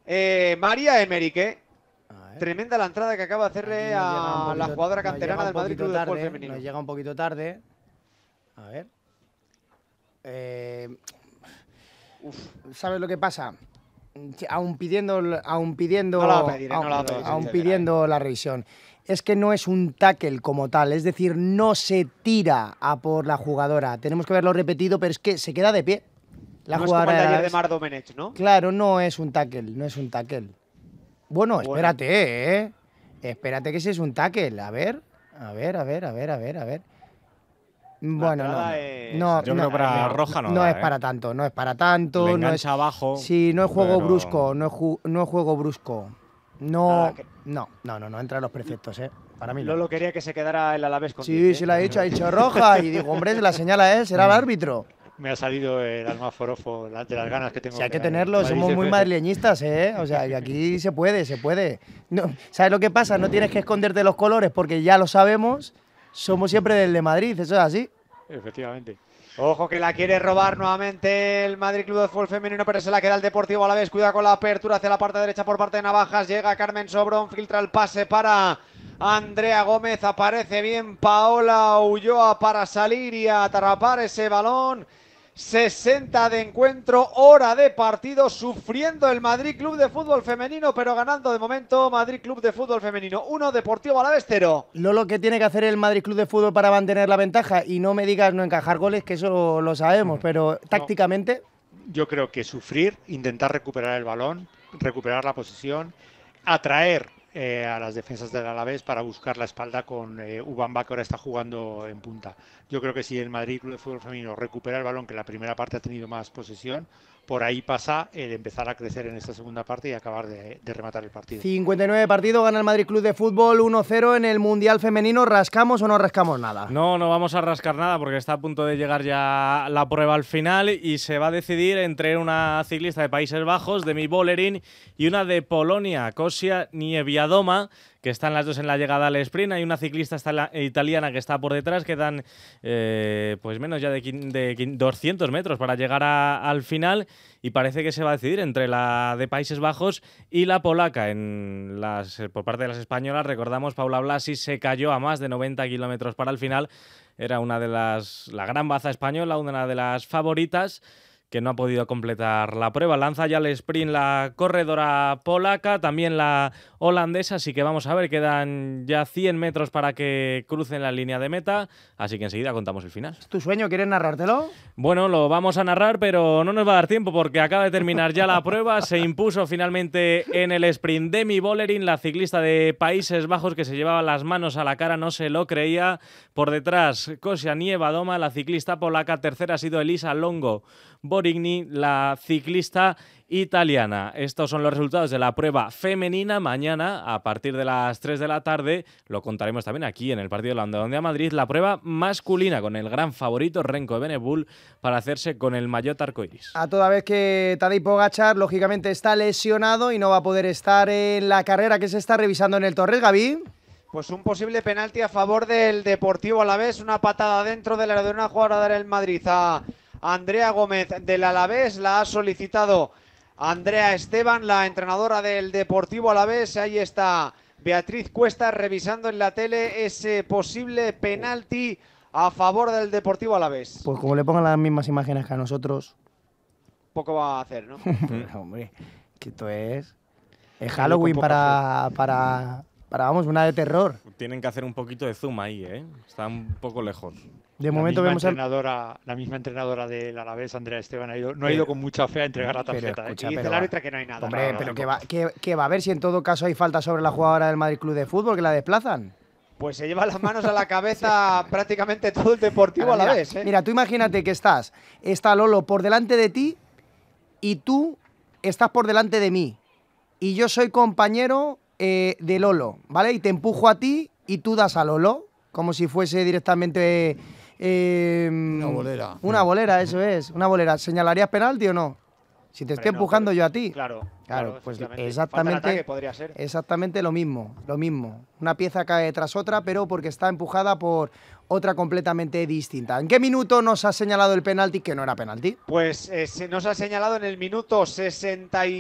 María Emerique. A ver. Tremenda la entrada que acaba de hacerle a la jugadora canterana del Madrid Club de Fútbol Femenino. Nos llega un poquito tarde. A ver. ¿Sabes lo que pasa? Aún pidiendo No la pediré, no la pediré, aún pidiendo la revisión. Es que no es un tackle como tal, es decir, no se tira a por la jugadora. Tenemos que verlo repetido, pero es que se queda de pie. La no jugadora es como el de ayer la de Mar Domenech, ¿no? Claro, no es un tackle, no es un tackle. Bueno, espérate, ¿eh? Espérate que ese es un tackle. A ver. Bueno, no. Yo creo que para roja no No da, es para tanto, no es para tanto. Le no es engancha abajo. Sí, no es juego pero- brusco, no es juego brusco. No, no entra en los preceptos, Para mí no. Lolo quería que se quedara el Alavés con Sí, 10, sí la ha dicho roja. Y digo, hombre, se la señala él, será el árbitro. Me ha salido el alma forofo de las ganas que tengo. Si hay que tenerlo, somos muy madrileñistas, O sea, que aquí se puede. No, ¿sabes lo que pasa? No tienes que esconderte los colores porque ya lo sabemos. Somos siempre del de Madrid, eso es así. Efectivamente. Ojo que la quiere robar nuevamente el Madrid Club de Fútbol Femenino, pero se la queda el Deportivo Alavés. Cuidado con la apertura hacia la parte derecha por parte de Navajas. Llega Carmen Sobrón, filtra el pase para Andrea Gómez. Aparece bien Paola Ulloa para salir y atrapar ese balón. 60 de encuentro, hora de partido, sufriendo el Madrid Club de Fútbol Femenino, pero ganando de momento Madrid Club de Fútbol Femenino 1, Deportivo Alavés 0. Lo que tiene que hacer el Madrid Club de Fútbol para mantener la ventaja, y no me digas no encajar goles, que eso lo sabemos, pero tácticamente... Yo creo que sufrir, intentar recuperar el balón, recuperar la posición, atraer a las defensas del Alavés para buscar la espalda con Ubamba, que ahora está jugando en punta. Yo creo que si el Madrid Club de Fútbol Femenino recupera el balón, que en la primera parte ha tenido más posesión, por ahí pasa el empezar a crecer en esta segunda parte y acabar de rematar el partido. 59 partidos, gana el Madrid Club de Fútbol 1-0 en el Mundial Femenino. ¿Rascamos o no rascamos nada? No vamos a rascar nada porque está a punto de llegar ya la prueba al final y se va a decidir entre una ciclista de Países Bajos, Demi Vollering, y una de Polonia, Kosia Niewiadoma, que están las dos en la llegada al sprint. Hay una ciclista italiana que está por detrás, quedan pues menos ya de 200 metros para llegar al final, y parece que se va a decidir entre la de Países Bajos y la polaca. Por parte de las españolas, recordamos, Paula Blasi se cayó a más de 90 kilómetros para el final. Era una de la gran baza española, una de las favoritas, que no ha podido completar la prueba. Lanza ya el sprint la corredora polaca, también la holandesa, así que vamos a ver, quedan ya 100 metros para que crucen la línea de meta, así que enseguida contamos el final. ¿Es tu sueño? ¿Quieres narrártelo? Bueno, lo vamos a narrar, pero no nos va a dar tiempo porque acaba de terminar ya la prueba. Se impuso finalmente en el sprint Demi Vollering, la ciclista de Países Bajos, que se llevaba las manos a la cara, no se lo creía. Por detrás, Kosia Niewiadoma, la ciclista polaca. Tercera ha sido Elisa Longo Borigny, la ciclista italiana. Estos son los resultados de la prueba femenina. Mañana, a partir de las 3 de la tarde, lo contaremos también aquí en el partido de la Onda de Madrid, la prueba masculina con el gran favorito Renko Evenepoel para hacerse con el maillot arcoiris. A toda vez que Tadej Pogačar, lógicamente, está lesionado y no va a poder estar en la carrera que se está revisando en el Torres, Gaby. Pues un posible penalti a favor del Deportivo Alavés, una patada dentro del área de una jugadora del Madrid a Andrea Gómez del Alavés, la ha solicitado Andrea Esteban, la entrenadora del Deportivo Alavés. Ahí está Beatriz Cuesta revisando en la tele ese posible penalti a favor del Deportivo Alavés. Pues como le pongan las mismas imágenes que a nosotros. Poco va a hacer, ¿no? Hombre, que esto es Halloween para vamos, una de terror. Tienen que hacer un poquito de zoom ahí, ¿eh? Está un poco lejos. De momento vemos la misma entrenadora del Alavés, Andrea Esteban, no ha ido con mucha fe a entregar la tarjeta. Y dice el árbitro que no hay nada. Hombre, claro, pero que va a ver si en todo caso hay falta sobre la jugadora del Madrid Club de Fútbol, que la desplazan. Pues se lleva las manos a la cabeza prácticamente todo el Deportivo Alavés, ¿eh? Mira, tú imagínate que está Lolo por delante de ti y tú estás por delante de mí. Y yo soy compañero de Lolo, ¿vale? Y te empujo a ti y tú das a Lolo, como si fuese directamente... una bolera. Una bolera, eso es. Una bolera. ¿Señalarías penalti o no? Si te estoy empujando yo a ti. Claro, pues exactamente, podría ser. Exactamente lo mismo. Una pieza cae tras otra, pero porque está empujada por otra completamente distinta. ¿En qué minuto nos ha señalado el penalti que no era penalti? Pues se nos ha señalado en el minuto 60